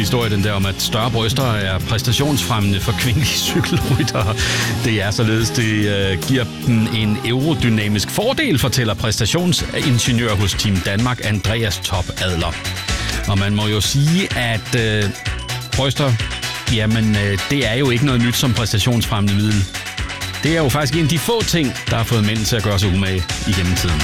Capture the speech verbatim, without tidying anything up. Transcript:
historie, den der om, at større bryster er præstationsfremmende for kvindelige cykelryttere. Det er således, det øh, giver dem en aerodynamisk fordel, fortæller præstationsingeniør hos Team Danmark, Andreas Top Adler. Og man må jo sige, at øh, bryster, jamen øh, det er jo ikke noget nyt som præstationsfremmende middel. Det er jo faktisk en af de få ting, der har fået mænd til at gøre sig umage igennem tiden.